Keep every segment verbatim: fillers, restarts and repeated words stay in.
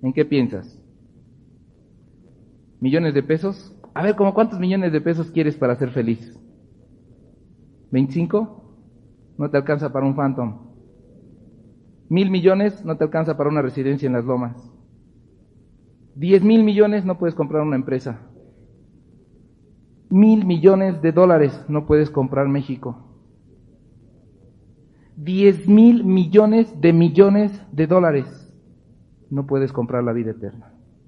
¿En qué piensas? ¿Millones de pesos? A ver, ¿cómo cuántos millones de pesos quieres para ser feliz? ¿veinticinco? No te alcanza para un Phantom. ¿Mil millones? No te alcanza para una residencia en las Lomas. ¿Diez mil millones? No puedes comprar una empresa. Mil millones de dólares no puedes comprar México. Diez mil millones de millones de dólares no puedes comprar la vida eterna.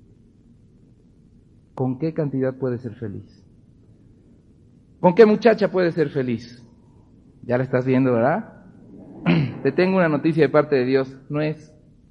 ¿Con qué cantidad puedes ser feliz? ¿Con qué muchacha puedes ser feliz? Ya la estás viendo, ¿verdad? Te tengo una noticia de parte de Dios, no es.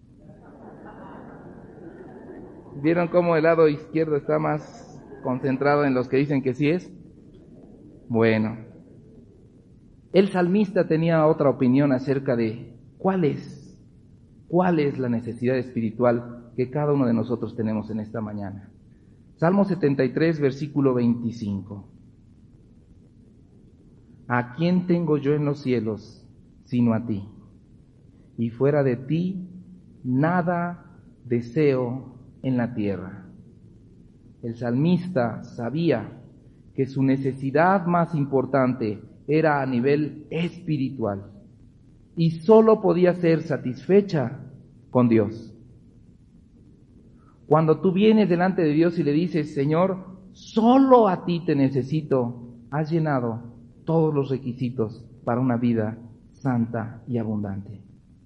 ¿Vieron cómo el lado izquierdo está más concentrado en los que dicen que sí es? Bueno, el salmista tenía otra opinión acerca de cuál es, cuál es la necesidad espiritual que cada uno de nosotros tenemos en esta mañana. Salmo setenta y tres, versículo veinticinco. ¿A quién tengo yo en los cielos sino a ti? Y fuera de ti nada deseo en la tierra. El salmista sabía que su necesidad más importante era a nivel espiritual y solo podía ser satisfecha con Dios. Cuando tú vienes delante de Dios y le dices, Señor, solo a ti te necesito, has llenado todos los requisitos para una vida santa y abundante.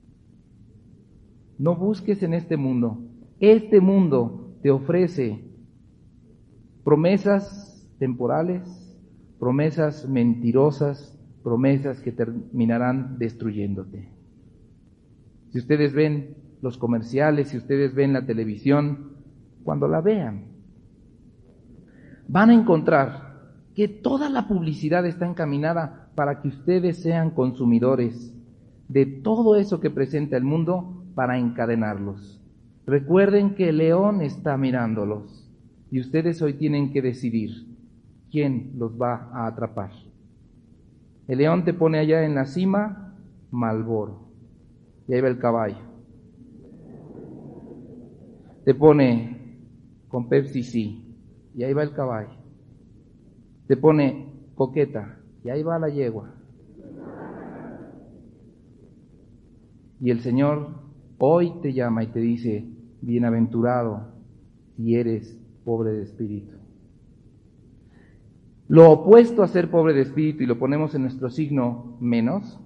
No busques en este mundo. Este mundo te ofrece promesas temporales, promesas mentirosas, promesas que terminarán destruyéndote. Si ustedes ven los comerciales, si ustedes ven la televisión, cuando la vean, van a encontrar que toda la publicidad está encaminada para que ustedes sean consumidores de todo eso que presenta el mundo para encadenarlos. Recuerden que el león está mirándolos y ustedes hoy tienen que decidir quién los va a atrapar. El león te pone allá en la cima, Marlboro, y ahí va el caballo. Te pone con Pepsi sí, y ahí va el caballo. Te pone coqueta, y ahí va la yegua. Y el Señor hoy te llama y te dice, bienaventurado si eres pobre de espíritu. Lo opuesto a ser pobre de espíritu, y lo ponemos en nuestro signo menos,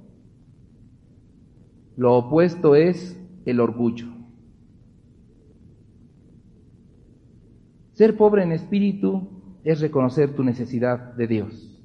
lo opuesto es el orgullo. Ser pobre en espíritu es reconocer tu necesidad de Dios.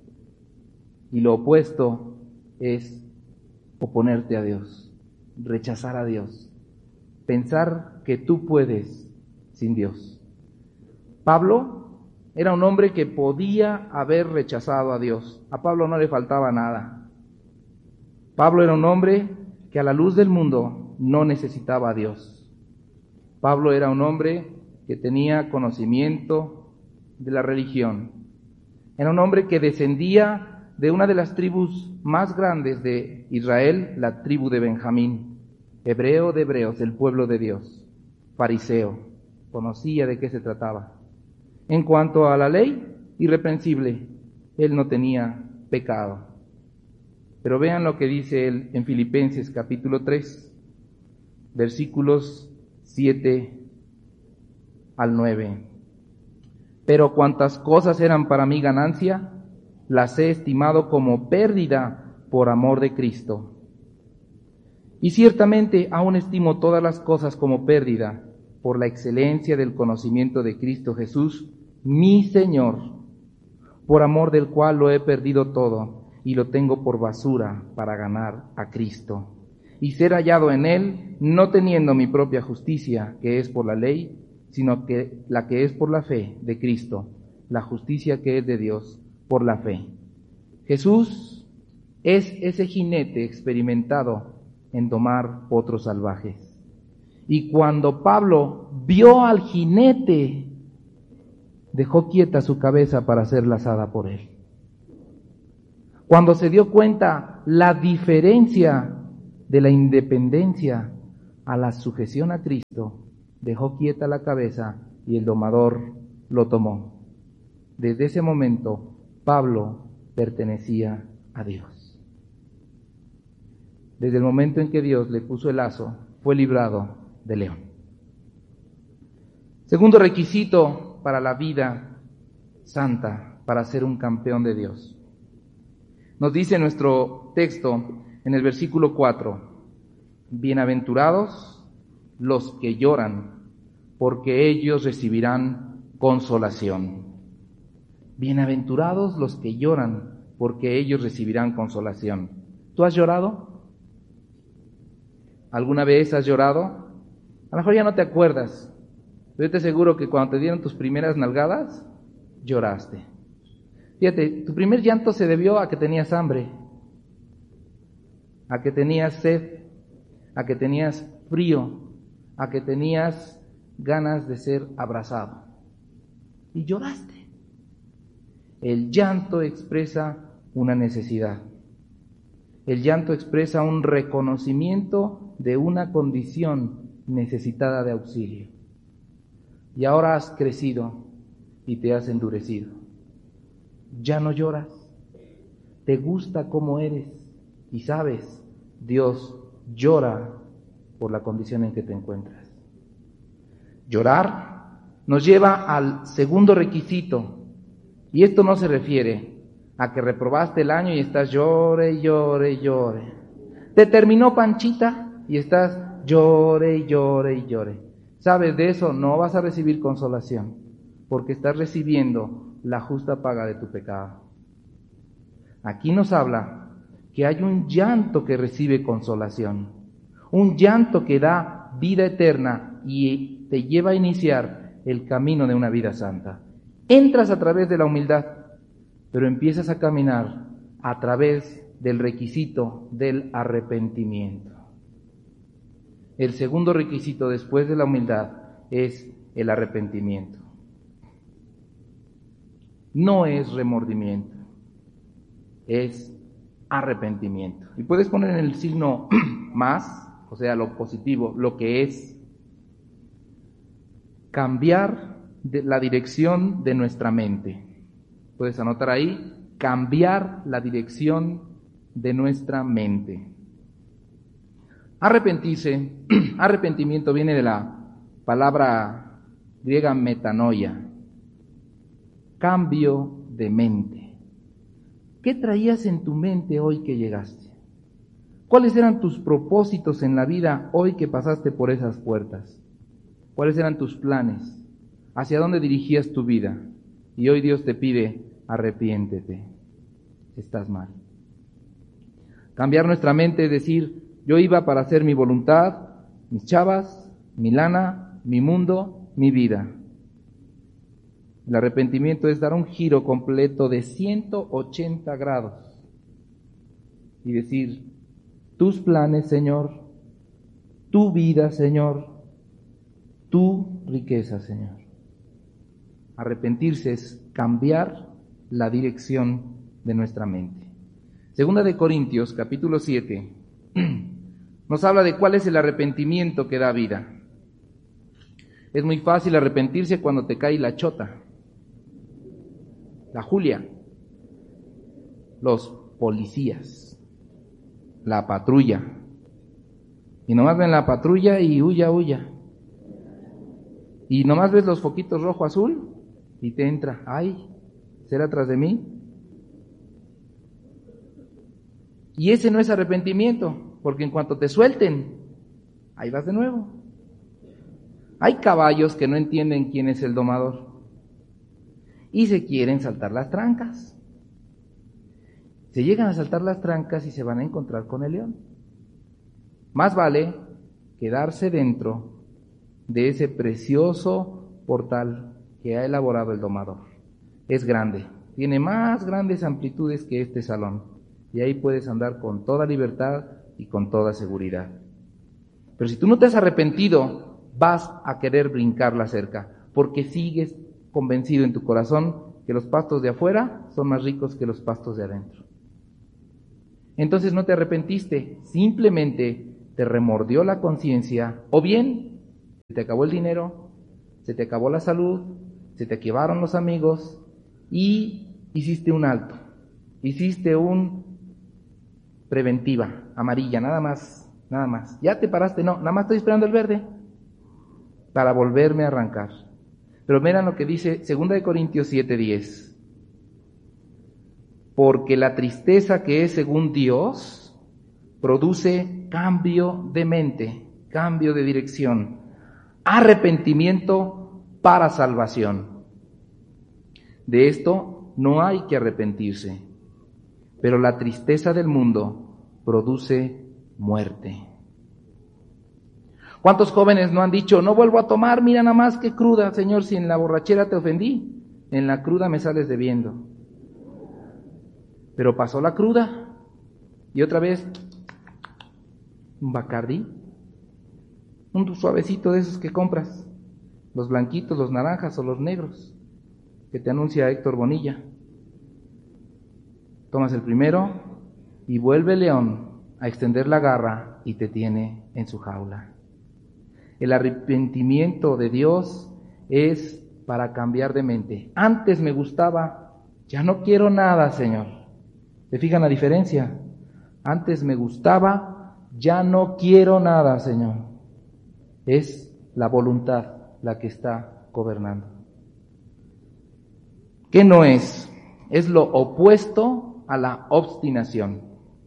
Y lo opuesto es oponerte a Dios, rechazar a Dios, pensar que tú puedes sin Dios. Pablo era un hombre que podía haber rechazado a Dios. A Pablo no le faltaba nada. Pablo era un hombre que a la luz del mundo no necesitaba a Dios. Pablo era un hombre que tenía conocimiento de la religión. Era un hombre que descendía de una de las tribus más grandes de Israel, la tribu de Benjamín, hebreo de hebreos, el pueblo de Dios, fariseo, conocía de qué se trataba. En cuanto a la ley, irreprensible, él no tenía pecado. Pero vean lo que dice él en Filipenses capítulo tres, versículos siete al nueve. Pero cuantas cosas eran para mí ganancia, las he estimado como pérdida por amor de Cristo. Y ciertamente aún estimo todas las cosas como pérdida por la excelencia del conocimiento de Cristo Jesús, mi Señor, por amor del cual lo he perdido todo y lo tengo por basura para ganar a Cristo y ser hallado en Él, no teniendo mi propia justicia, que es por la ley, sino que la que es por la fe de Cristo, la justicia que es de Dios por la fe. Jesús es ese jinete experimentado en domar potros salvajes. Y cuando Pablo vio al jinete, dejó quieta su cabeza para ser lazada por él. Cuando se dio cuenta la diferencia de la independencia a la sujeción a Cristo, dejó quieta la cabeza y el domador lo tomó. Desde ese momento, Pablo pertenecía a Dios. Desde el momento en que Dios le puso el lazo, fue librado del león. Segundo requisito para la vida santa, para ser un campeón de Dios. Nos dice nuestro texto en el versículo cuatro, bienaventurados los que lloran, porque ellos recibirán consolación. Bienaventurados los que lloran, porque ellos recibirán consolación. ¿Tú has llorado? ¿Alguna vez has llorado? A lo mejor ya no te acuerdas, pero yo te aseguro que cuando te dieron tus primeras nalgadas, lloraste. Fíjate, tu primer llanto se debió a que tenías hambre, a que tenías sed, a que tenías frío, a que tenías ganas de ser abrazado. Y lloraste. El llanto expresa una necesidad. El llanto expresa un reconocimiento de una condición necesitada de auxilio. Y ahora has crecido y te has endurecido. Ya no lloras. Te gusta cómo eres. Y sabes, Dios llora por la condición en que te encuentras. Llorar nos lleva al segundo requisito. Y esto no se refiere a que reprobaste el año y estás llore, llore, llore. Te terminó Panchita y estás llore, llore, llore. ¿Sabes de eso? No vas a recibir consolación, porque estás recibiendo la justa paga de tu pecado. Aquí nos habla que hay un llanto que recibe consolación, un llanto que da vida eterna y te lleva a iniciar el camino de una vida santa. Entras a través de la humildad, pero empiezas a caminar a través del requisito del arrepentimiento. El segundo requisito después de la humildad es el arrepentimiento. No es remordimiento, es arrepentimiento. Y puedes poner en el signo más, o sea, lo positivo, lo que es cambiar de la dirección de nuestra mente. Puedes anotar ahí, cambiar la dirección de nuestra mente. Arrepentirse, arrepentimiento viene de la palabra griega metanoia, cambio de mente. ¿Qué traías en tu mente hoy que llegaste? ¿Cuáles eran tus propósitos en la vida hoy que pasaste por esas puertas? ¿Cuáles eran tus planes? ¿Hacia dónde dirigías tu vida? Y hoy Dios te pide, arrepiéntete, estás mal. Cambiar nuestra mente es decir, yo iba para hacer mi voluntad, mis chavas, mi lana, mi mundo, mi vida. El arrepentimiento es dar un giro completo de ciento ochenta grados y decir, tus planes, Señor, tu vida, Señor, tu riqueza, Señor. Arrepentirse es cambiar la dirección de nuestra mente. Segunda de Corintios, capítulo siete, nos habla de cuál es el arrepentimiento que da vida. Es muy fácil arrepentirse cuando te cae la chota, la Julia, los policías, la patrulla. Y nomás ven la patrulla y huya, huya. Y nomás ves los foquitos rojo, azul y te entra, ay, ¿será atrás de mí? Y ese no es arrepentimiento, porque en cuanto te suelten, ahí vas de nuevo. Hay caballos que no entienden quién es el domador y se quieren saltar las trancas. Se llegan a saltar las trancas y se van a encontrar con el león. Más vale quedarse dentro de ese precioso portal que ha elaborado el domador. Es grande, tiene más grandes amplitudes que este salón, y ahí puedes andar con toda libertad y con toda seguridad. Pero si tú no te has arrepentido, vas a querer brincar la cerca, porque sigues convencido en tu corazón que los pastos de afuera son más ricos que los pastos de adentro. Entonces no te arrepentiste, simplemente te remordió la conciencia, o bien te acabó el dinero, se te acabó la salud, se te acabaron los amigos y hiciste un alto, hiciste un preventiva, amarilla, nada más, nada más. Ya te paraste, no, nada más estoy esperando el verde para volverme a arrancar. Pero miren lo que dice segunda de Corintios siete diez. Porque la tristeza que es según Dios produce cambio de mente, cambio de dirección, arrepentimiento para salvación. De esto no hay que arrepentirse, pero la tristeza del mundo produce muerte. ¿Cuántos jóvenes no han dicho, no vuelvo a tomar, mira nada más que cruda, Señor, si en la borrachera te ofendí, en la cruda me sales debiendo? Pero pasó la cruda y otra vez un Bacardí, un suavecito de esos que compras, los blanquitos, los naranjas o los negros, que te anuncia Héctor Bonilla. Tomas el primero y vuelve el león a extender la garra y te tiene en su jaula. El arrepentimiento de Dios es para cambiar de mente. Antes me gustaba, ya no quiero nada, Señor. ¿Se fijan la diferencia? Antes me gustaba, ya no quiero nada, Señor. Es la voluntad la que está gobernando. ¿Qué no es? Es lo opuesto a la obstinación.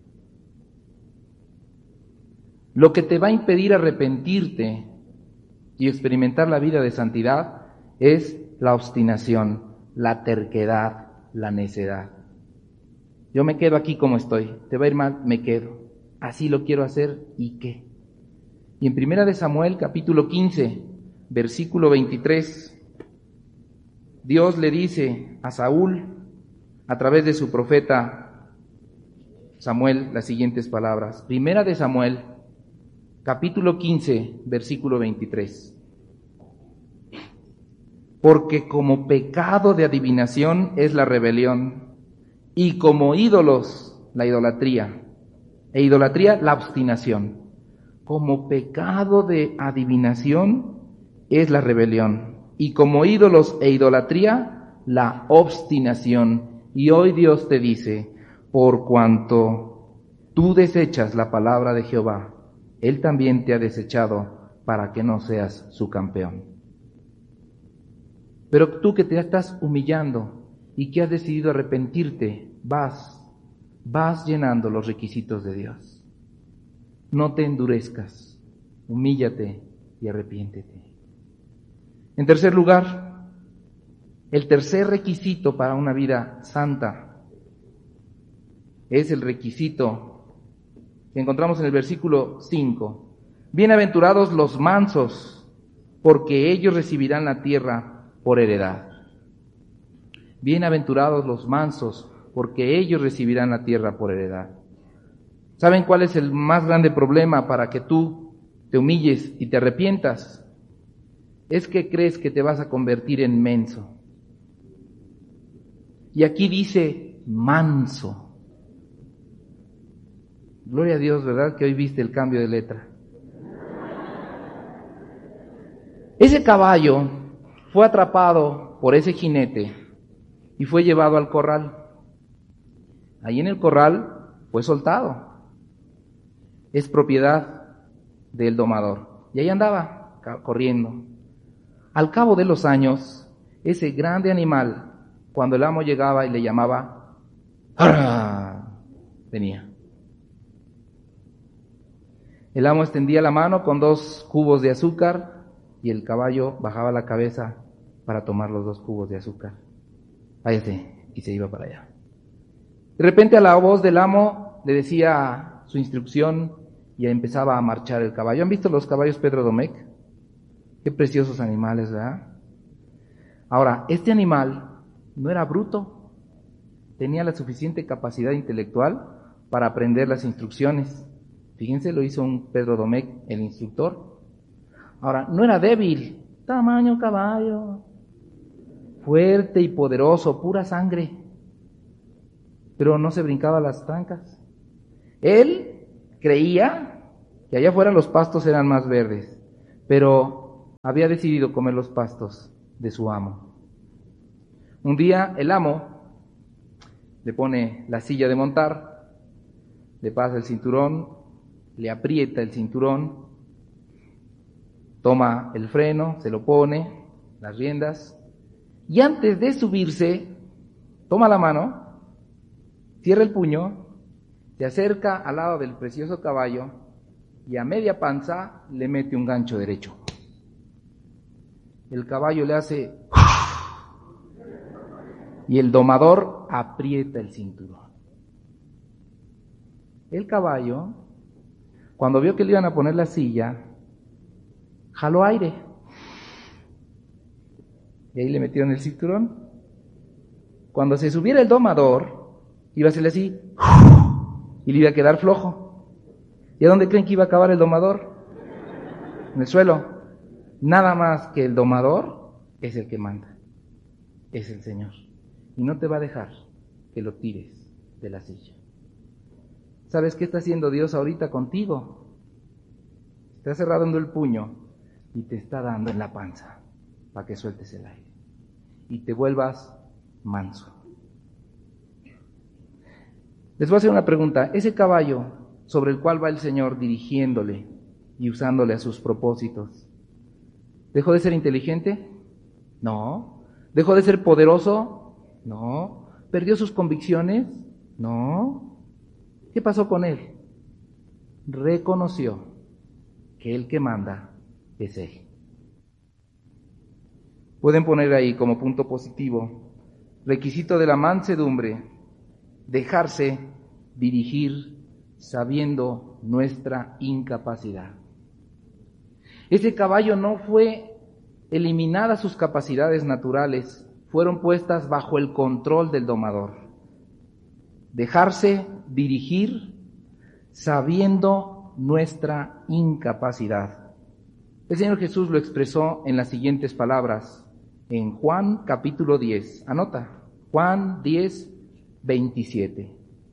Lo que te va a impedir arrepentirte y experimentar la vida de santidad es la obstinación, la terquedad, la necedad. Yo me quedo aquí como estoy, te va a ir mal, me quedo. Así lo quiero hacer, ¿y qué? Y en Primera de Samuel, capítulo quince, versículo veintitrés, Dios le dice a Saúl, a través de su profeta Samuel, las siguientes palabras. Primera de Samuel, capítulo quince, versículo veintitrés. Porque como pecado de adivinación es la rebelión, y como ídolos la idolatría, e idolatría la obstinación. Como pecado de adivinación es la rebelión, y como ídolos e idolatría la obstinación. Y hoy Dios te dice, por cuanto tú desechas la palabra de Jehová, Él también te ha desechado para que no seas su campeón. Pero tú que te estás humillando y que has decidido arrepentirte, vas, vas llenando los requisitos de Dios. No te endurezcas, humíllate y arrepiéntete. En tercer lugar, el tercer requisito para una vida santa es el requisito que encontramos en el versículo cinco. Bienaventurados los mansos, porque ellos recibirán la tierra por heredad. Bienaventurados los mansos, porque ellos recibirán la tierra por heredad. ¿Saben cuál es el más grande problema para que tú te humilles y te arrepientas? Es que crees que te vas a convertir en menso. Y aquí dice manso. Gloria a Dios, ¿verdad? Que hoy viste el cambio de letra. Ese caballo fue atrapado por ese jinete y fue llevado al corral. Ahí en el corral fue soltado. Es propiedad del domador. Y ahí andaba corriendo. Al cabo de los años, ese grande animal, cuando el amo llegaba y le llamaba, ¡arra!, venía. El amo extendía la mano con dos cubos de azúcar y el caballo bajaba la cabeza para tomar los dos cubos de azúcar. Váyase, y se iba para allá. De repente a la voz del amo le decía su instrucción y empezaba a marchar el caballo. ¿Han visto los caballos Pedro Domecq? Qué preciosos animales, ¿verdad? Ahora, este animal no era bruto, tenía la suficiente capacidad intelectual para aprender las instrucciones. Fíjense, lo hizo un Pedro Domecq, el instructor. Ahora, no era débil, tamaño caballo, fuerte y poderoso, pura sangre, pero no se brincaba las trancas. Él creía que allá afuera los pastos eran más verdes, pero había decidido comer los pastos de su amo. Un día el amo le pone la silla de montar, le pasa el cinturón, le aprieta el cinturón, toma el freno, se lo pone, las riendas, y antes de subirse, toma la mano, cierra el puño, se acerca al lado del precioso caballo y a media panza le mete un gancho derecho. El caballo le hace y el domador aprieta el cinturón. El caballo, cuando vio que le iban a poner la silla, jaló aire. Y ahí le metieron el cinturón. Cuando se subiera el domador, iba a hacerle así, y le iba a quedar flojo. ¿Y a dónde creen que iba a acabar el domador? En el suelo. Nada más que el domador es el que manda. Es el Señor. Y no te va a dejar que lo tires de la silla. ¿Sabes qué está haciendo Dios ahorita contigo? Te ha cerrado el puño y te está dando en la panza para que sueltes el aire y te vuelvas manso. Les voy a hacer una pregunta. Ese caballo sobre el cual va el Señor dirigiéndole y usándole a sus propósitos, ¿dejó de ser inteligente? No. ¿Dejó de ser poderoso? No. ¿Perdió sus convicciones? No. ¿Qué pasó con él? Reconoció que el que manda es Él. Pueden poner ahí como punto positivo, requisito de la mansedumbre, dejarse dirigir sabiendo nuestra incapacidad. Ese caballo no fue eliminadas sus capacidades naturales, fueron puestas bajo el control del domador. Dejarse dirigir sabiendo nuestra incapacidad. El Señor Jesús lo expresó en las siguientes palabras, en Juan capítulo diez. Anota, Juan diez, veintisiete.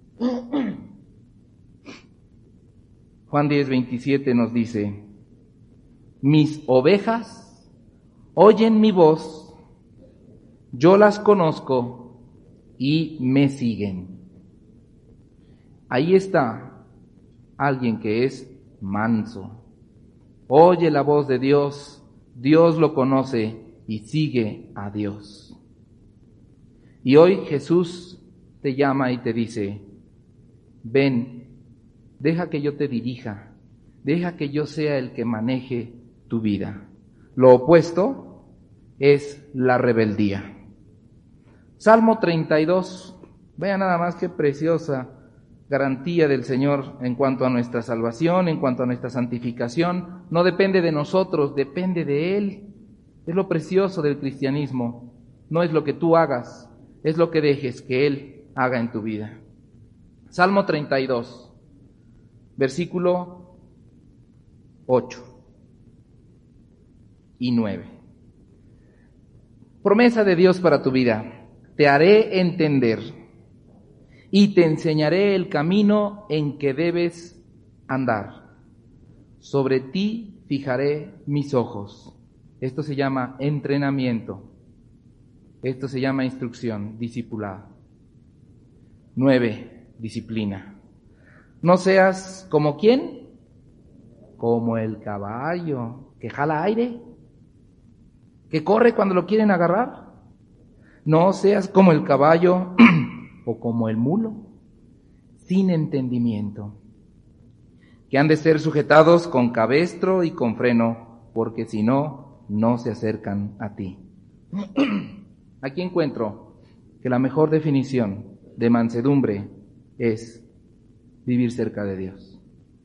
Juan diez, veintisiete nos dice, mis ovejas oyen mi voz, yo las conozco y me siguen. Ahí está alguien que es manso. Oye la voz de Dios, Dios lo conoce y sigue a Dios. Y hoy Jesús te llama y te dice, ven, deja que yo te dirija, deja que yo sea el que maneje tu vida. Lo opuesto es la rebeldía. Salmo treinta y dos, vean nada más qué preciosa garantía del Señor en cuanto a nuestra salvación, en cuanto a nuestra santificación. No depende de nosotros, depende de Él. Es lo precioso del cristianismo. No es lo que tú hagas, es lo que dejes que Él haga en tu vida. Salmo treinta y dos, versículo ocho y nueve. Promesa de Dios para tu vida. Te haré entender y te enseñaré el camino en que debes andar. Sobre ti fijaré mis ojos. Esto se llama entrenamiento. Esto se llama instrucción, discipulado. Nueve, disciplina. No seas como ¿quién? Como el caballo que jala aire, que corre cuando lo quieren agarrar. No seas como el caballo o como el mulo, sin entendimiento, que han de ser sujetados con cabestro y con freno, porque si no, no se acercan a ti. Aquí encuentro que la mejor definición de mansedumbre es vivir cerca de Dios.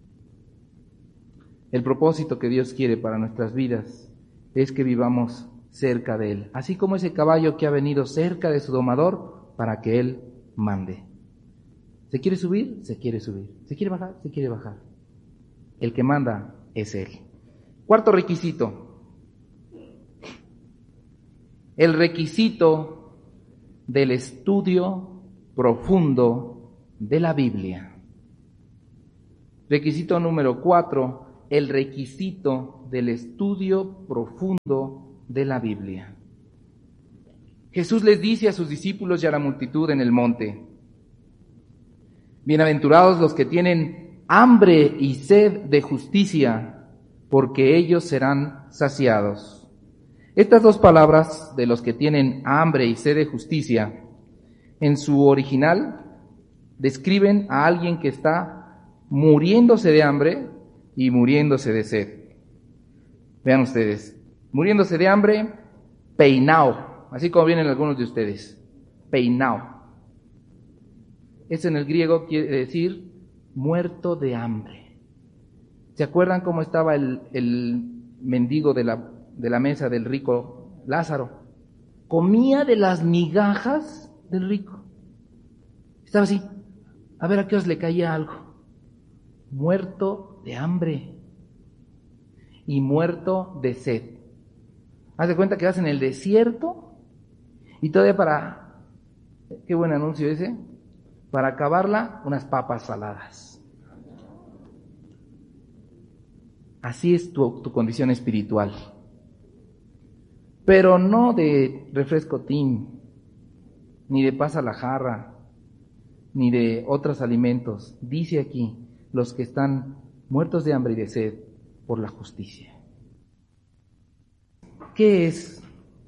El propósito que Dios quiere para nuestras vidas es que vivamos cerca de Él, así como ese caballo que ha venido cerca de su domador para que Él mande. ¿Se quiere subir? Se quiere subir. ¿Se quiere bajar? Se quiere bajar. El que manda es Él. Cuarto requisito. El requisito del estudio profundo de la Biblia. Requisito número cuatro, el requisito del estudio profundo de la Biblia. Jesús les dice a sus discípulos y a la multitud en el monte: bienaventurados los que tienen hambre y sed de justicia, porque ellos serán saciados. Estas dos palabras, de los que tienen hambre y sed de justicia, en su original describen a alguien que está muriéndose de hambre y muriéndose de sed. Vean ustedes, muriéndose de hambre, peinao, así como vienen algunos de ustedes, peinao. Eso en el griego quiere decir muerto de hambre. ¿Se acuerdan cómo estaba el, el mendigo de la, de la mesa del rico Lázaro? Comía de las migajas del rico. Estaba así, a ver a qué os le caía algo. Muerto de hambre y muerto de sed. Haz de cuenta que vas en el desierto y todavía para, qué buen anuncio ese, para acabarla, unas papas saladas. Así es tu, tu condición espiritual. Pero no de refresco tin, ni de pasa la jarra, ni de otros alimentos. Dice aquí, los que están muertos de hambre y de sed por la justicia. ¿Qué es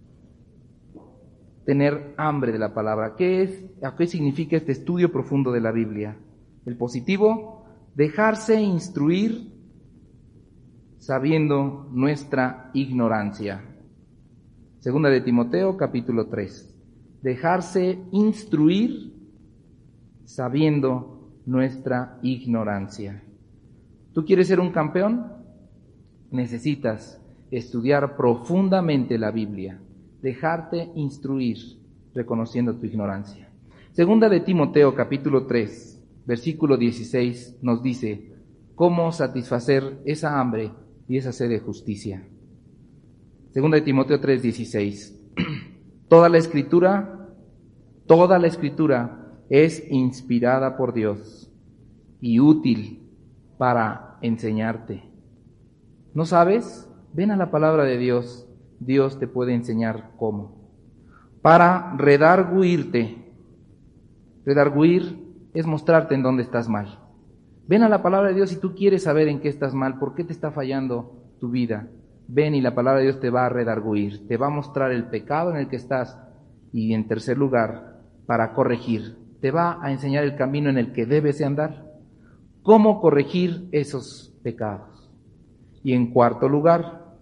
tener hambre de la palabra? ¿Qué es, a qué significa este estudio profundo de la Biblia? El positivo, dejarse instruir sabiendo nuestra ignorancia. Segunda de Timoteo, capítulo tres. Dejarse instruir sabiendo nuestra ignorancia. ¿Tú quieres ser un campeón? Necesitas estudiar profundamente la Biblia, dejarte instruir reconociendo tu ignorancia. Segunda de Timoteo, capítulo tres, versículo dieciséis, nos dice cómo satisfacer esa hambre y esa sed de justicia. Segunda de Timoteo tres, dieciséis. Toda la escritura, toda la escritura es inspirada por Dios y útil para enseñarte. ¿No sabes? Ven a la palabra de Dios. Dios te puede enseñar cómo. Para redarguirte. Redarguir es mostrarte en dónde estás mal. Ven a la palabra de Dios si tú quieres saber en qué estás mal, por qué te está fallando tu vida. Ven y la palabra de Dios te va a redarguir, te va a mostrar el pecado en el que estás y, en tercer lugar, para corregir. Te va a enseñar el camino en el que debes de andar. ¿Cómo corregir esos pecados? Y en cuarto lugar,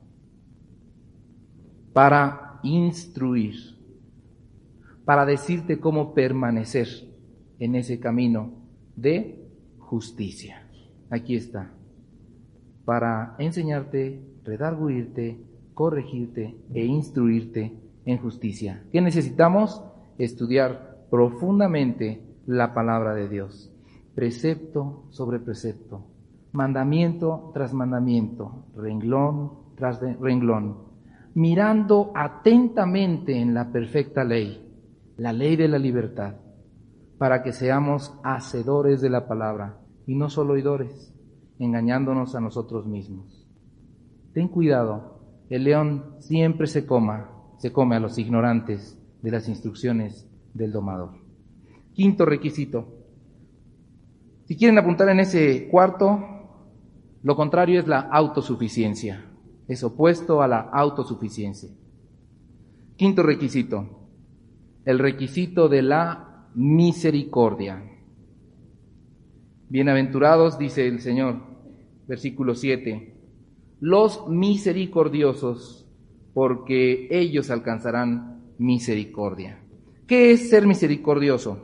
para instruir, para decirte cómo permanecer en ese camino de justicia. Aquí está, para enseñarte, redarguirte, corregirte e instruirte en justicia. ¿Qué necesitamos? Estudiar profundamente la palabra de Dios, precepto sobre precepto, mandamiento tras mandamiento, renglón tras renglón, mirando atentamente en la perfecta ley, la ley de la libertad, para que seamos hacedores de la palabra y no solo oidores, engañándonos a nosotros mismos. Ten cuidado, el león siempre se coma, se come a los ignorantes de las instrucciones del domador. Quinto requisito. Si quieren apuntar en ese cuarto, lo contrario es la autosuficiencia. Es opuesto a la autosuficiencia. Quinto requisito. El requisito de la misericordia. Bienaventurados, dice el Señor, versículo siete, los misericordiosos, porque ellos alcanzarán misericordia. ¿Qué es ser misericordioso?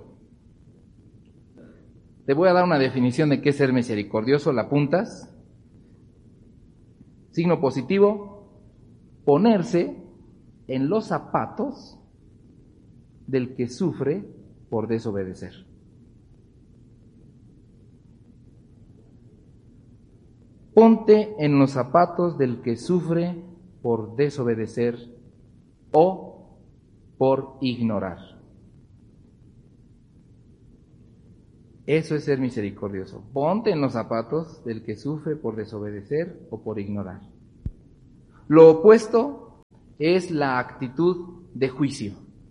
Te voy a dar una definición de qué es ser misericordioso, ¿la apuntas? Signo positivo, ponerse en los zapatos del que sufre por desobedecer. Ponte en los zapatos del que sufre por desobedecer o por ignorar. Eso es ser misericordioso. Ponte en los zapatos del que sufre por desobedecer o por ignorar. Lo opuesto es la actitud de juicio.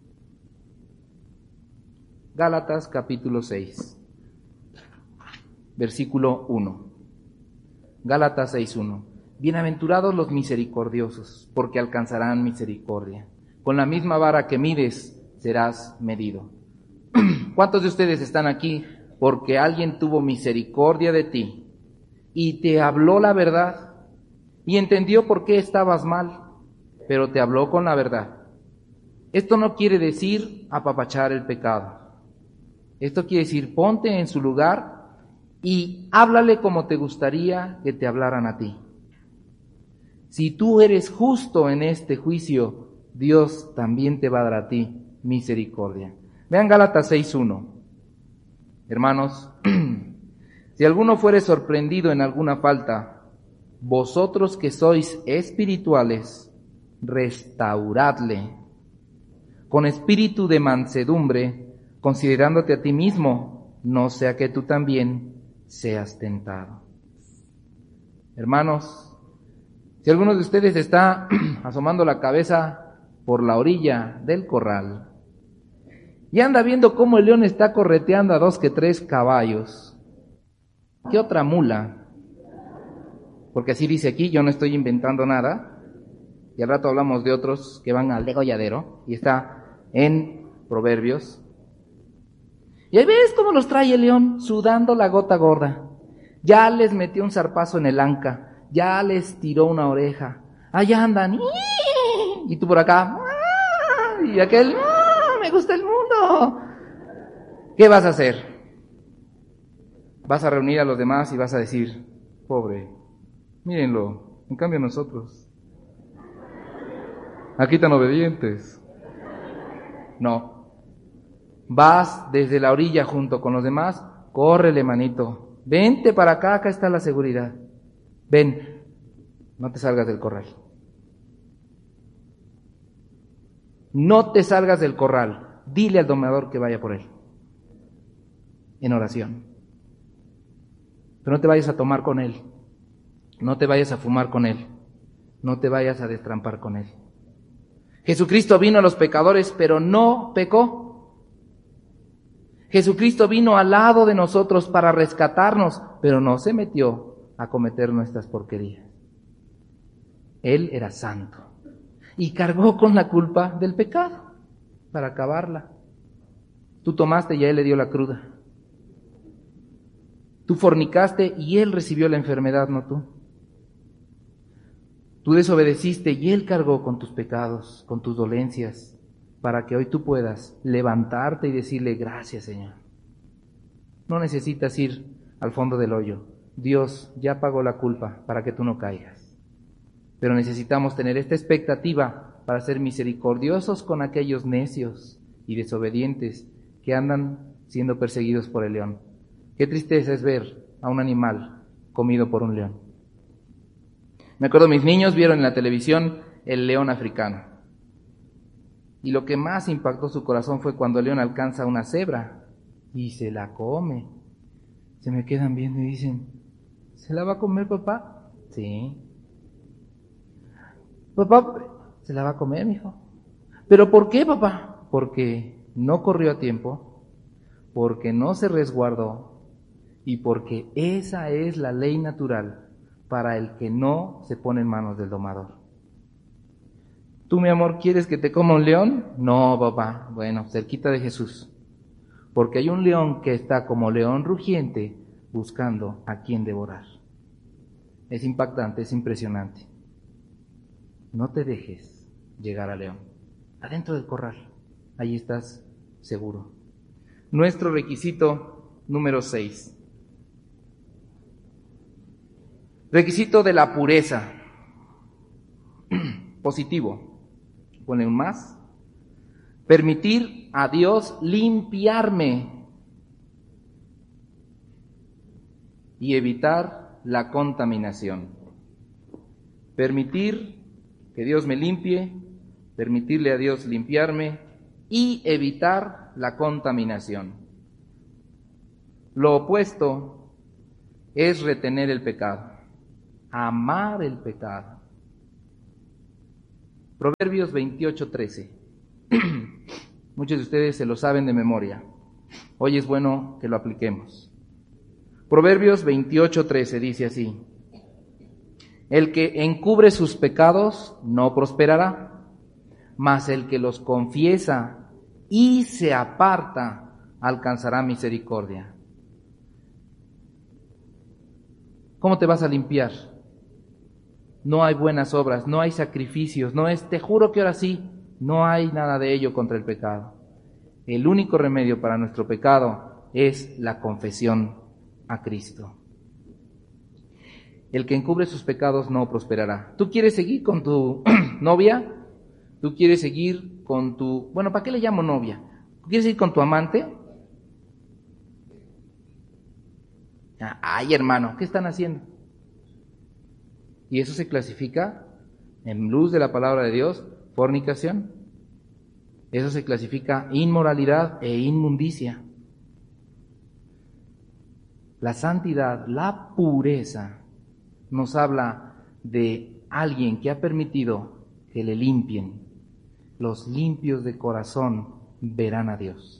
Gálatas capítulo seis, versículo uno. Gálatas seis uno. Bienaventurados los misericordiosos, porque alcanzarán misericordia. Con la misma vara que mides, serás medido. ¿Cuántos de ustedes están aquí porque alguien tuvo misericordia de ti y te habló la verdad y entendió por qué estabas mal, pero te habló con la verdad? Esto no quiere decir apapachar el pecado. Esto quiere decir ponte en su lugar y háblale como te gustaría que te hablaran a ti. Si tú eres justo en este juicio, Dios también te va a dar a ti misericordia. Vean Gálatas seis uno. Hermanos, si alguno fuere sorprendido en alguna falta, vosotros que sois espirituales, restauradle con espíritu de mansedumbre, considerándote a ti mismo, no sea que tú también seas tentado. Hermanos, si alguno de ustedes está asomando la cabeza por la orilla del corral y anda viendo cómo el león está correteando a dos que tres caballos, ¿qué otra mula? Porque así dice aquí, yo no estoy inventando nada, y al rato hablamos de otros que van al degolladero, y está en Proverbios. Y ahí ves cómo los trae el león, sudando la gota gorda. Ya les metió un zarpazo en el anca, ya les tiró una oreja, allá andan, y tú por acá, y aquel, me gusta el mundo. ¿Qué vas a hacer? Vas a reunir a los demás y vas a decir, pobre, mírenlo, en cambio nosotros, aquí tan obedientes. No, vas desde la orilla junto con los demás, córrele manito, vente para acá, acá está la seguridad, ven, no te salgas del corral. No te salgas del corral, dile al domador que vaya por él, en oración. Pero no te vayas a tomar con él, no te vayas a fumar con él, no te vayas a destrampar con él. Jesucristo vino a los pecadores, pero no pecó. Jesucristo vino al lado de nosotros para rescatarnos, pero no se metió a cometer nuestras porquerías. Él era santo y cargó con la culpa del pecado para acabarla. Tú tomaste y a él le dio la cruda. Tú fornicaste y él recibió la enfermedad, no tú. Tú desobedeciste y él cargó con tus pecados, con tus dolencias, para que hoy tú puedas levantarte y decirle gracias, Señor. No necesitas ir al fondo del hoyo. Dios ya pagó la culpa para que tú no caigas. Pero necesitamos tener esta expectativa para ser misericordiosos con aquellos necios y desobedientes que andan siendo perseguidos por el león. Qué tristeza es ver a un animal comido por un león. Me acuerdo, mis niños vieron en la televisión el león africano. Y lo que más impactó su corazón fue cuando el león alcanza a una cebra y se la come. Se me quedan viendo y dicen, ¿se la va a comer, papá? Sí. Papá, ¿se la va a comer, mijo? ¿Pero por qué, papá? Porque no corrió a tiempo, porque no se resguardó y porque esa es la ley natural para el que no se pone en manos del domador. ¿Tú, mi amor, quieres que te coma un león? No, papá. Bueno, cerquita de Jesús. Porque hay un león que está como león rugiente buscando a quien devorar. Es impactante, es impresionante. No te dejes llegar al león. Adentro del corral. Ahí estás seguro. Nuestro requisito número seis. Requisito de la pureza. Positivo. Pone un más. Permitir a Dios limpiarme y evitar la contaminación. Permitir que Dios me limpie, permitirle a Dios limpiarme y evitar la contaminación. Lo opuesto es retener el pecado, amar el pecado. Proverbios veintiocho, trece. Muchos de ustedes se lo saben de memoria. Hoy es bueno que lo apliquemos. Proverbios veintiocho, trece dice así: el que encubre sus pecados no prosperará, mas el que los confiesa y se aparta alcanzará misericordia. ¿Cómo te vas a limpiar? No hay buenas obras, no hay sacrificios, no es, te juro que ahora sí, no hay nada de ello contra el pecado. El único remedio para nuestro pecado es la confesión a Cristo. El que encubre sus pecados no prosperará. ¿Tú quieres seguir con tu novia? ¿Tú quieres seguir con tu... Bueno, ¿para qué le llamo novia? ¿Tú quieres ir con tu amante? Ay, hermano, ¿qué están haciendo? Y eso se clasifica, en luz de la palabra de Dios, fornicación. Eso se clasifica inmoralidad e inmundicia. La santidad, la pureza, nos habla de alguien que ha permitido que le limpien. Los limpios de corazón verán a Dios.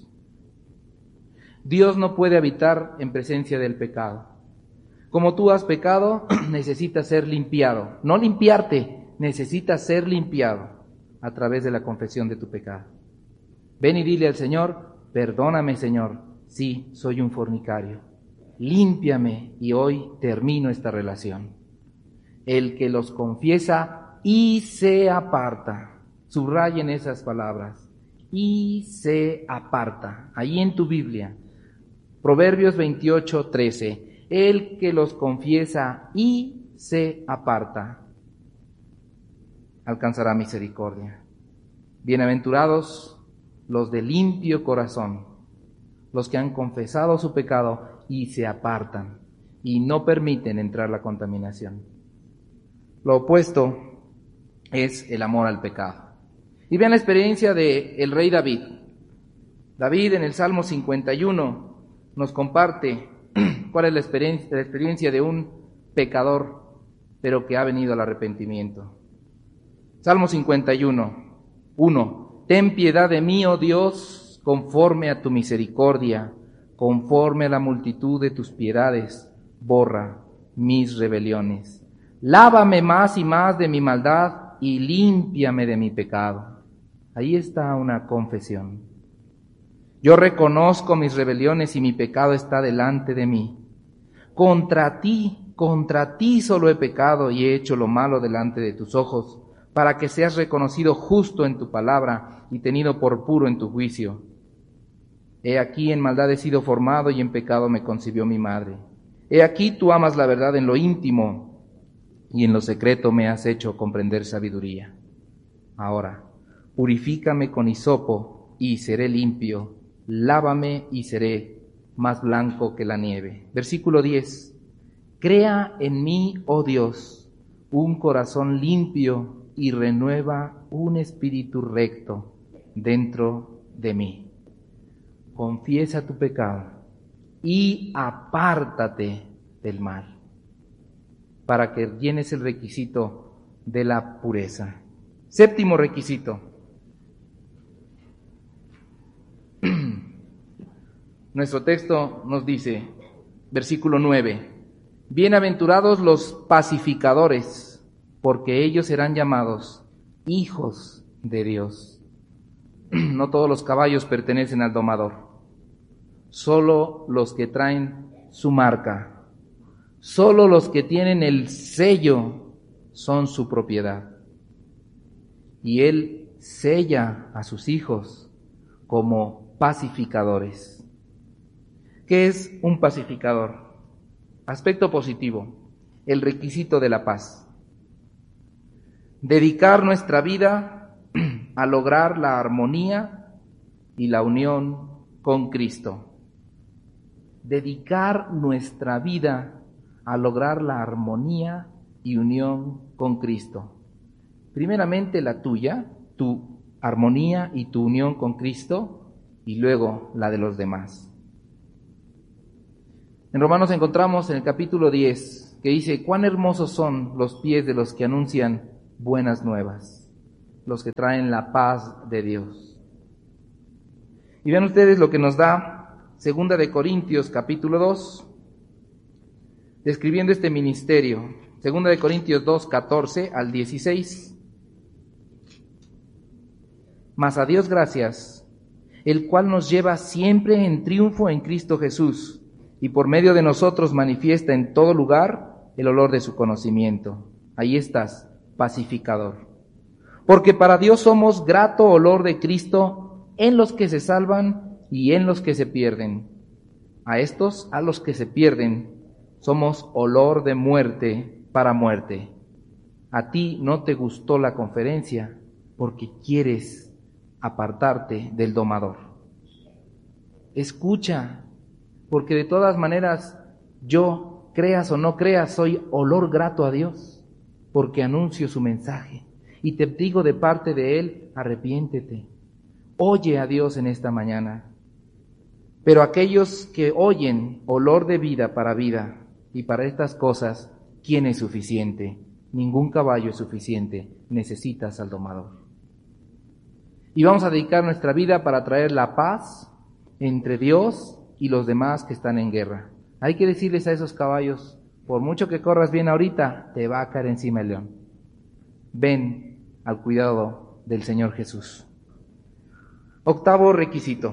Dios no puede habitar en presencia del pecado. Como tú has pecado, necesitas ser limpiado. No limpiarte, necesitas ser limpiado a través de la confesión de tu pecado. Ven y dile al Señor: perdóname, Señor, sí, soy un fornicario. Límpiame y hoy termino esta relación. El que los confiesa y se aparta. Subrayen esas palabras. Y se aparta. Ahí en tu Biblia. Proverbios veintiocho, trece. El que los confiesa y se aparta alcanzará misericordia. Bienaventurados los de limpio corazón, los que han confesado su pecado y se apartan y no permiten entrar la contaminación. Lo opuesto es el amor al pecado. Y vean la experiencia del rey David. David en el Salmo cincuenta y uno nos comparte cuál es la experiencia, la experiencia de un pecador, pero que ha venido al arrepentimiento. Salmo cincuenta y uno, uno. Ten piedad de mí, oh Dios, conforme a tu misericordia, conforme a la multitud de tus piedades, borra mis rebeliones. Lávame más y más de mi maldad y límpiame de mi pecado. Ahí está una confesión. Yo reconozco mis rebeliones y mi pecado está delante de mí. Contra ti, contra ti solo he pecado y he hecho lo malo delante de tus ojos, para que seas reconocido justo en tu palabra y tenido por puro en tu juicio. He aquí en maldad he sido formado y en pecado me concibió mi madre. He aquí tú amas la verdad en lo íntimo y en lo secreto me has hecho comprender sabiduría. Ahora, purifícame con hisopo y seré limpio. Lávame y seré más blanco que la nieve. Versículo diez. Crea en mí, oh Dios, un corazón limpio y renueva un espíritu recto dentro de mí. Confiesa tu pecado y apártate del mal, para que llenes el requisito de la pureza. Séptimo requisito. Nuestro texto nos dice, versículo nueve, bienaventurados los pacificadores, porque ellos serán llamados hijos de Dios. No todos los caballos pertenecen al domador, solo los que traen su marca, solo los que tienen el sello son su propiedad. Y Él sella a sus hijos como pacificadores. ¿Qué es un pacificador? Aspecto positivo, el requisito de la paz. Dedicar nuestra vida a lograr la armonía y la unión con Cristo. Dedicar nuestra vida a lograr la armonía y unión con Cristo. Primeramente la tuya, tu armonía y tu unión con Cristo, y luego la de los demás. En Romanos encontramos en el capítulo diez que dice: cuán hermosos son los pies de los que anuncian buenas nuevas, los que traen la paz de Dios. Y vean ustedes lo que nos da Segunda de Corintios capítulo dos, describiendo este ministerio. Segunda de Corintios dos, catorce al dieciséis. Mas a Dios gracias, el cual nos lleva siempre en triunfo en Cristo Jesús, y por medio de nosotros manifiesta en todo lugar el olor de su conocimiento. Ahí estás, pacificador. Porque para Dios somos grato olor de Cristo en los que se salvan y en los que se pierden. A estos, a los que se pierden, somos olor de muerte para muerte. A ti no te gustó la conferencia porque quieres apartarte del domador. Escucha, porque de todas maneras, yo, creas o no creas, soy olor grato a Dios, porque anuncio su mensaje. Y te digo de parte de Él, arrepiéntete. Oye a Dios en esta mañana. Pero aquellos que oyen olor de vida para vida, y para estas cosas, ¿quién es suficiente? Ningún caballo es suficiente, necesitas al domador. Y vamos a dedicar nuestra vida para traer la paz entre Dios y los demás que están en guerra. Hay que decirles a esos caballos: por mucho que corras bien ahorita, te va a caer encima el león. Ven al cuidado del Señor Jesús. Octavo requisito.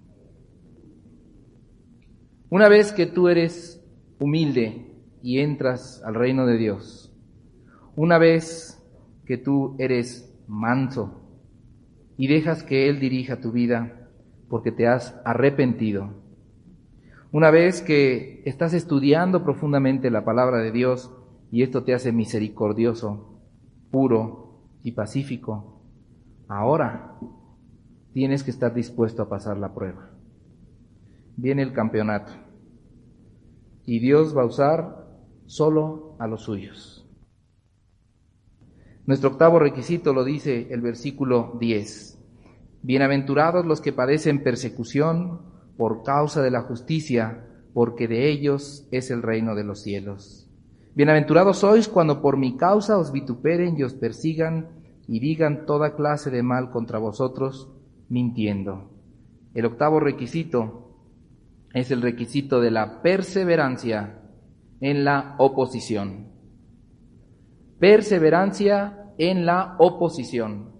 Una vez que tú eres humilde y entras al reino de Dios, una vez que tú eres manso y dejas que Él dirija tu vida porque te has arrepentido, una vez que estás estudiando profundamente la palabra de Dios y esto te hace misericordioso, puro y pacífico, ahora tienes que estar dispuesto a pasar la prueba. Viene el campeonato y Dios va a usar solo a los suyos. Nuestro octavo requisito lo dice el versículo diez. Bienaventurados los que padecen persecución por causa de la justicia, porque de ellos es el reino de los cielos. Bienaventurados sois cuando por mi causa os vituperen y os persigan y digan toda clase de mal contra vosotros, mintiendo. El octavo requisito es el requisito de la perseverancia en la oposición. Perseverancia en la oposición.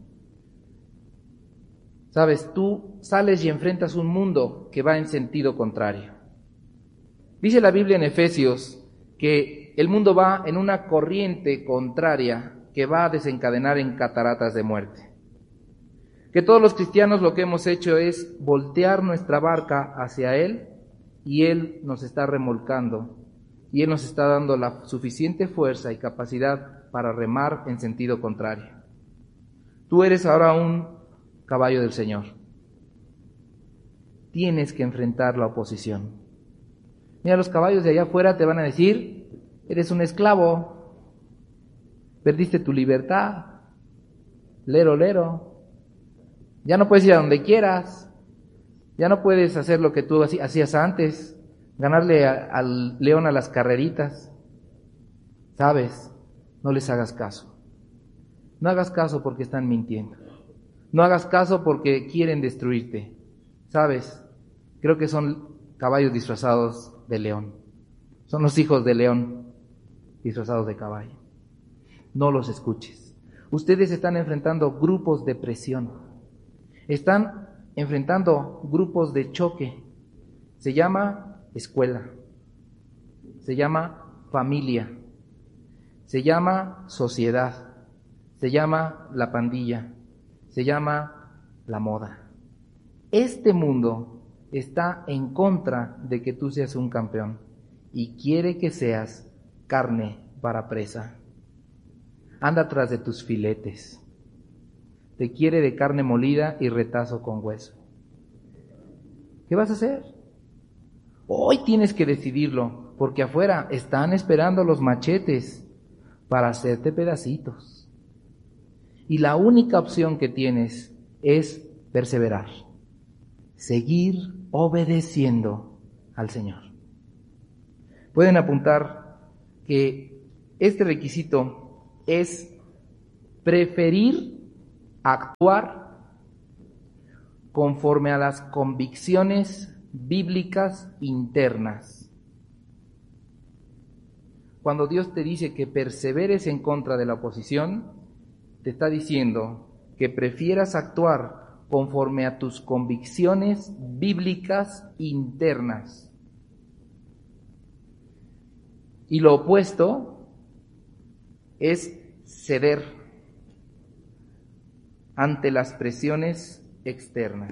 Sabes, tú sales y enfrentas un mundo que va en sentido contrario. Dice la Biblia en Efesios que el mundo va en una corriente contraria que va a desencadenar en cataratas de muerte. Que todos los cristianos lo que hemos hecho es voltear nuestra barca hacia Él y Él nos está remolcando y Él nos está dando la suficiente fuerza y capacidad para remar en sentido contrario. Tú eres ahora un caballo del Señor. Tienes que enfrentar la oposición. Mira, los caballos de allá afuera te van a decir: eres un esclavo, perdiste tu libertad, lero, lero, ya no puedes ir a donde quieras, ya no puedes hacer lo que tú hacías antes, ganarle a, al león a las carreritas. ¿Sabes? No les hagas caso. No hagas caso porque están mintiendo. No hagas caso porque quieren destruirte. ¿Sabes? Creo que son caballos disfrazados de león. Son los hijos de león disfrazados de caballo. No los escuches. Ustedes están enfrentando grupos de presión. Están enfrentando grupos de choque. Se llama escuela. Se llama familia. Se llama sociedad. Se llama la pandilla. Se llama la moda. Este mundo está en contra de que tú seas un campeón y quiere que seas carne para presa. Anda tras de tus filetes. Te quiere de carne molida y retazo con hueso. ¿Qué vas a hacer? Hoy tienes que decidirlo, porque afuera están esperando los machetes para hacerte pedacitos. Y la única opción que tienes es perseverar, seguir obedeciendo al Señor. pueden apuntar que este requisito es preferir actuar conforme a las convicciones bíblicas internas. Cuando Dios te dice que perseveres en contra de la oposición, te está diciendo que prefieras actuar conforme a tus convicciones bíblicas internas. Y lo opuesto es ceder ante las presiones externas.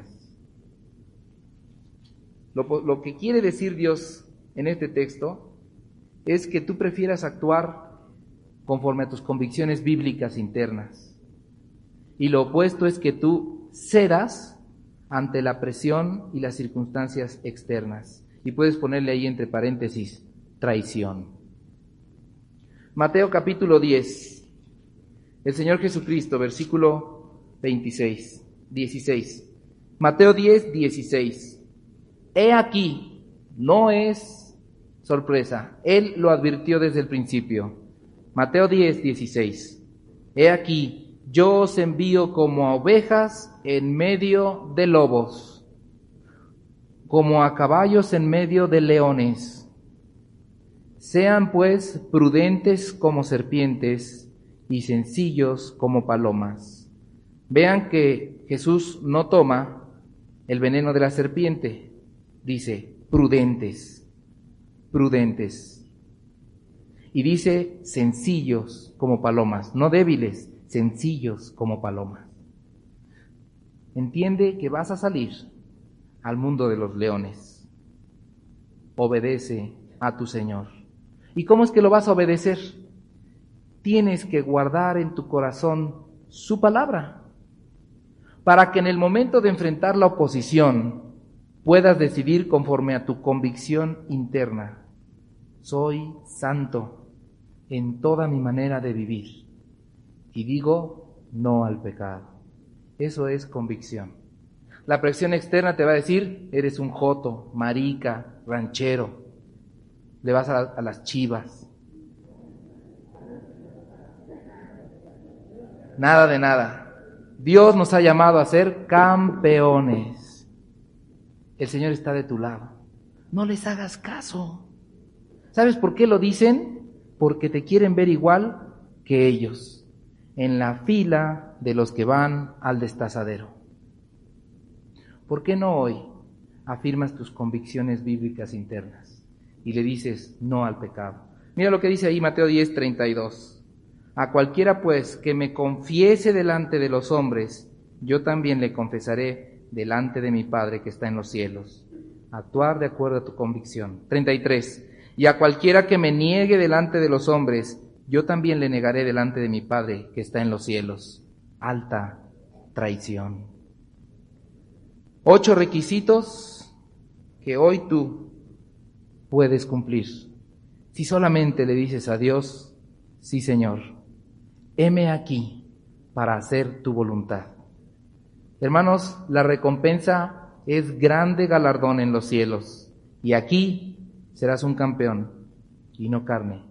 Lo, lo que quiere decir Dios en este texto es que tú prefieras actuar conforme a tus convicciones bíblicas internas. Y lo opuesto es que tú cedas ante la presión y las circunstancias externas. Y puedes ponerle ahí entre paréntesis, traición. Mateo capítulo diez. El Señor Jesucristo, versículo veintiséis, dieciséis. Mateo diez, dieciséis. He aquí, no es sorpresa, Él lo advirtió desde el principio. Mateo diez, dieciséis. He aquí, yo os envío como a ovejas en medio de lobos, como a caballos en medio de leones. Sean pues prudentes como serpientes y sencillos como palomas. Vean que Jesús no toma el veneno de la serpiente, dice prudentes, prudentes. Y dice sencillos como palomas, no débiles, sencillos como palomas. Entiende que vas a salir al mundo de los leones. Obedece a tu Señor. ¿Y cómo es que lo vas a obedecer? Tienes que guardar en tu corazón su palabra, para que en el momento de enfrentar la oposición puedas decidir conforme a tu convicción interna. Soy santo en toda mi manera de vivir y digo no al pecado. Eso es convicción. La presión externa te va a decir, eres un joto, marica, ranchero, le vas a, a las Chivas. Nada de nada. Dios nos ha llamado a ser campeones. El Señor está de tu lado. No les hagas caso. ¿Sabes por qué lo dicen? Porque te quieren ver igual que ellos, en la fila de los que van al destazadero. ¿Por qué no hoy afirmas tus convicciones bíblicas internas y le dices no al pecado? Mira lo que dice ahí Mateo diez, treinta y dos. A cualquiera pues que me confiese delante de los hombres, yo también le confesaré delante de mi Padre que está en los cielos. Actuar de acuerdo a tu convicción. treinta y tres. Y a cualquiera que me niegue delante de los hombres, yo también le negaré delante de mi Padre que está en los cielos. Alta traición. Ocho requisitos que hoy tú puedes cumplir. Si solamente le dices a Dios, sí Señor, heme aquí para hacer tu voluntad. Hermanos, la recompensa es grande galardón en los cielos. Y aquí serás un campeón y no carne,